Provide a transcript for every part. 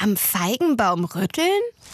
Am Feigenbaum rütteln?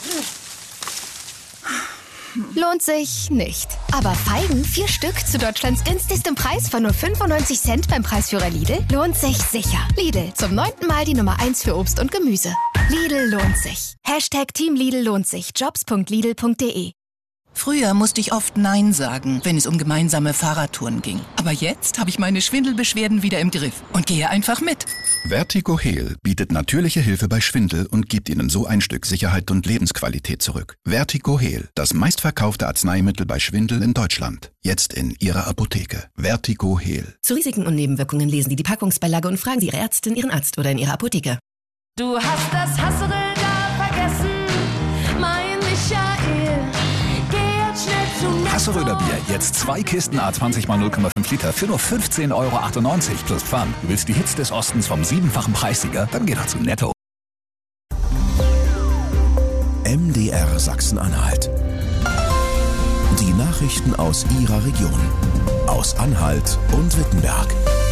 Lohnt sich nicht. Aber Feigen, 4 Stück zu Deutschlands günstigstem Preis von nur 95 Cent beim Preisführer Lidl, lohnt sich sicher. Lidl, zum 9. Mal die Nummer 1 für Obst und Gemüse. Lidl lohnt sich. #Team Lidl lohnt sich. Jobs.lidl.de. Früher musste ich oft Nein sagen, wenn es um gemeinsame Fahrradtouren ging. Aber jetzt habe ich meine Schwindelbeschwerden wieder im Griff und gehe einfach mit. Vertigo Heal bietet natürliche Hilfe bei Schwindel und gibt Ihnen so ein Stück Sicherheit und Lebensqualität zurück. Vertigo Heal, das meistverkaufte Arzneimittel bei Schwindel in Deutschland. Jetzt in Ihrer Apotheke. Vertigo Heal. Zu Risiken und Nebenwirkungen lesen Sie die Packungsbeilage und fragen Sie Ihre Ärztin, Ihren Arzt oder in Ihrer Apotheke. Du hast das Hassel da vergessen, mein Michael. Geh jetzt schnell zu Netto. Hasseröder Bier, jetzt 2 Kisten A20 x 0,5 Liter für nur 15,98 € plus Pfand. Du willst die Hits des Ostens vom 7-fachen Preissieger? Dann geh doch zu Netto. MDR Sachsen-Anhalt. Die Nachrichten aus Ihrer Region. Aus Anhalt und Wittenberg.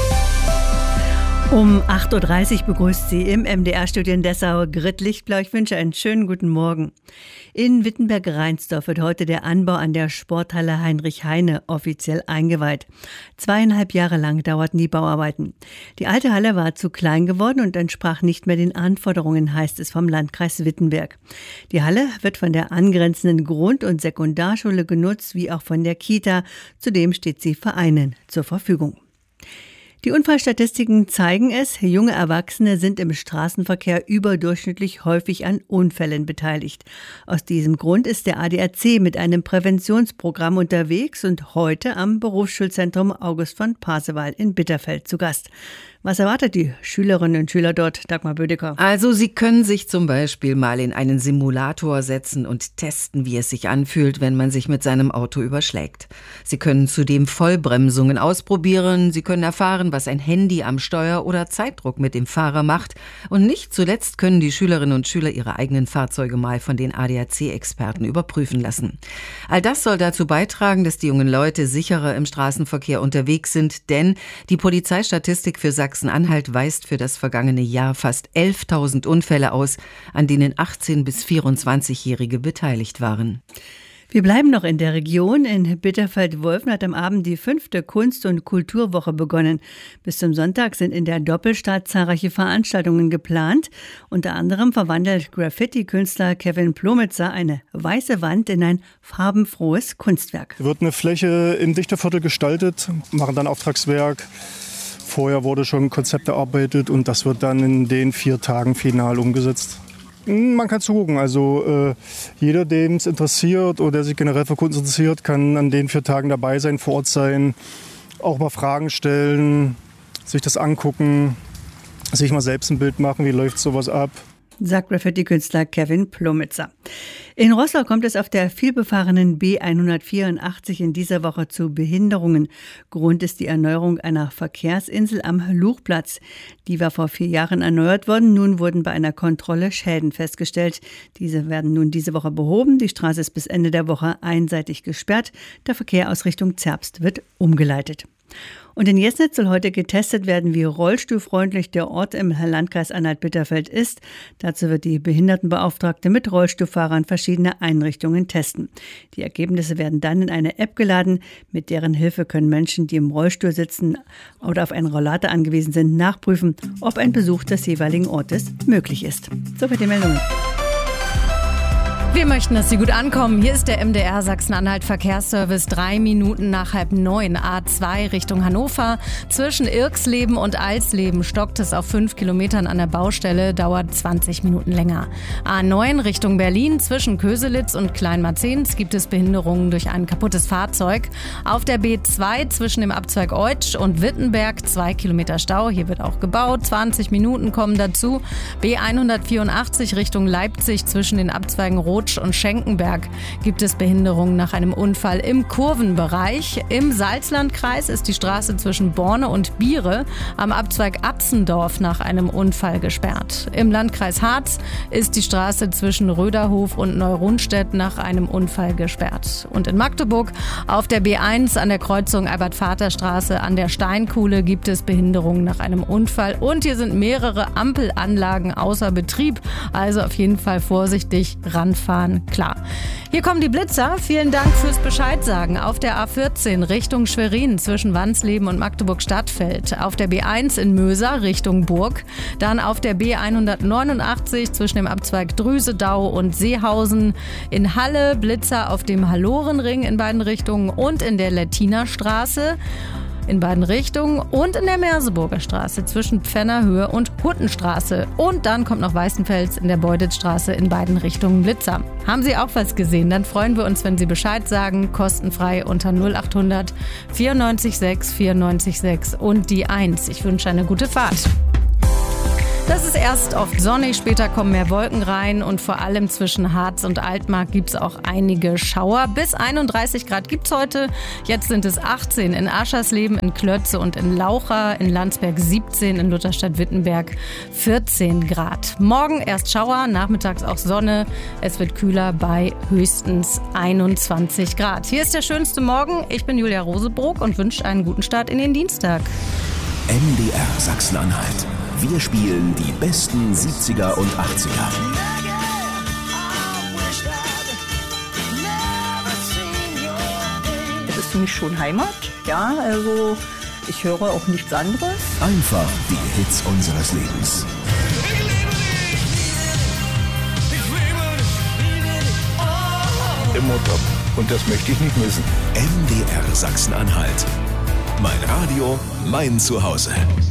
Um 8.30 Uhr begrüßt Sie im MDR-Studio in Dessau Grit Lichtblau. Ich wünsche einen schönen guten Morgen. In Wittenberg-Reinsdorf wird heute der Anbau an der Sporthalle Heinrich Heine offiziell eingeweiht. 2,5 Jahre lang dauerten die Bauarbeiten. Die alte Halle war zu klein geworden und entsprach nicht mehr den Anforderungen, heißt es vom Landkreis Wittenberg. Die Halle wird von der angrenzenden Grund- und Sekundarschule genutzt, wie auch von der Kita. Zudem steht sie Vereinen zur Verfügung. Die Unfallstatistiken zeigen es, junge Erwachsene sind im Straßenverkehr überdurchschnittlich häufig an Unfällen beteiligt. Aus diesem Grund ist der ADAC mit einem Präventionsprogramm unterwegs und heute am Berufsschulzentrum August von Pasewalk in Bitterfeld zu Gast. Was erwartet die Schülerinnen und Schüler dort, Dagmar Bödecker? Also Sie können sich zum Beispiel mal in einen Simulator setzen und testen, wie es sich anfühlt, wenn man sich mit seinem Auto überschlägt. Sie können zudem Vollbremsungen ausprobieren, Sie können erfahren, was ein Handy am Steuer oder Zeitdruck mit dem Fahrer macht. Und nicht zuletzt können die Schülerinnen und Schüler ihre eigenen Fahrzeuge mal von den ADAC-Experten überprüfen lassen. All das soll dazu beitragen, dass die jungen Leute sicherer im Straßenverkehr unterwegs sind, denn die Polizeistatistik für Sachsen-Anhalt weist für das vergangene Jahr fast 11.000 Unfälle aus, an denen 18- bis 24-Jährige beteiligt waren. Wir bleiben noch in der Region. In Bitterfeld-Wolfen hat am Abend die 5. Kunst- und Kulturwoche begonnen. Bis zum Sonntag sind in der Doppelstadt zahlreiche Veranstaltungen geplant. Unter anderem verwandelt Graffiti-Künstler Kevin Plomitzer eine weiße Wand in ein farbenfrohes Kunstwerk. Wird eine Fläche im Dichterviertel gestaltet, machen dann Auftragswerk. Vorher wurde schon ein Konzept erarbeitet und das wird dann in den 4 Tagen final umgesetzt. Man kann zugucken, also jeder, dem es interessiert oder der sich generell für Kunst interessiert, kann an den 4 Tagen dabei sein, vor Ort sein, auch mal Fragen stellen, sich das angucken, sich mal selbst ein Bild machen, wie läuft sowas ab. Sagt Graffiti-Künstler Kevin Plomitzer. In Roßlau kommt es auf der vielbefahrenen B184 in dieser Woche zu Behinderungen. Grund ist die Erneuerung einer Verkehrsinsel am Luchplatz. Die war vor 4 Jahren erneuert worden. Nun wurden bei einer Kontrolle Schäden festgestellt. Diese werden nun diese Woche behoben. Die Straße ist bis Ende der Woche einseitig gesperrt. Der Verkehr aus Richtung Zerbst wird umgeleitet. Und in Jesnitz soll heute getestet werden, wie rollstuhlfreundlich der Ort im Landkreis Anhalt-Bitterfeld ist. Dazu wird die Behindertenbeauftragte mit Rollstuhlfahrern verschiedene Einrichtungen testen. Die Ergebnisse werden dann in eine App geladen. Mit deren Hilfe können Menschen, die im Rollstuhl sitzen oder auf einen Rollator angewiesen sind, nachprüfen, ob ein Besuch des jeweiligen Ortes möglich ist. Soweit die Meldungen. Wir möchten, dass Sie gut ankommen. Hier ist der MDR Sachsen-Anhalt Verkehrsservice. 3 Minuten nach 8:30 A2 Richtung Hannover. Zwischen Irksleben und Alsleben stockt es auf 5 Kilometern an der Baustelle, dauert 20 Minuten länger. A9 Richtung Berlin. Zwischen Köselitz und Kleinmarzens gibt es Behinderungen durch ein kaputtes Fahrzeug. Auf der B2 zwischen dem Abzweig Eutsch und Wittenberg 2 Kilometer Stau. Hier wird auch gebaut. 20 Minuten kommen dazu. B184 Richtung Leipzig zwischen den Abzweigen Rot Rutsch und Schenkenberg gibt es Behinderungen nach einem Unfall im Kurvenbereich. Im Salzlandkreis ist die Straße zwischen Borne und Biere am Abzweig Atzendorf nach einem Unfall gesperrt. Im Landkreis Harz ist die Straße zwischen Röderhof und Neurundstedt nach einem Unfall gesperrt. Und in Magdeburg auf der B1 an der Kreuzung Albert-Vater-Straße an der Steinkuhle gibt es Behinderungen nach einem Unfall. Und hier sind mehrere Ampelanlagen außer Betrieb. Also auf jeden Fall vorsichtig ranfahren, klar. Hier kommen die Blitzer. Vielen Dank fürs Bescheidsagen. Auf der A14 Richtung Schwerin zwischen Wansleben und Magdeburg-Stadtfeld. Auf der B1 in Möser Richtung Burg. Dann auf der B189 zwischen dem Abzweig Drüsedau und Seehausen. In Halle Blitzer auf dem Hallorenring in beiden Richtungen und in der Lettinerstraße in beiden Richtungen und in der Merseburger Straße zwischen Pfennerhöhe und Huttenstraße. Und dann kommt noch Weißenfels in der Beuditzstraße in beiden Richtungen Blitzer. Haben Sie auch was gesehen? Dann freuen wir uns, wenn Sie Bescheid sagen. Kostenfrei unter 0800 94 6 94 6 und die 1. Ich wünsche eine gute Fahrt. Das ist erst oft sonnig, später kommen mehr Wolken rein und vor allem zwischen Harz und Altmark gibt es auch einige Schauer. Bis 31 Grad gibt es heute, jetzt sind es 18 in Aschersleben, in Klötze und in Laucha, in Landsberg 17, in Lutherstadt-Wittenberg 14 Grad. Morgen erst Schauer, nachmittags auch Sonne, es wird kühler bei höchstens 21 Grad. Hier ist der schönste Morgen, ich bin Julia Rosebrock und wünsche einen guten Start in den Dienstag. MDR Sachsen-Anhalt. Wir spielen die besten 70er und 80er. Es ist für mich schon Heimat, ja, also ich höre auch nichts anderes. Einfach die Hits unseres Lebens. Immer top. Und das möchte ich nicht missen. MDR Sachsen-Anhalt. Mein Radio, mein Zuhause.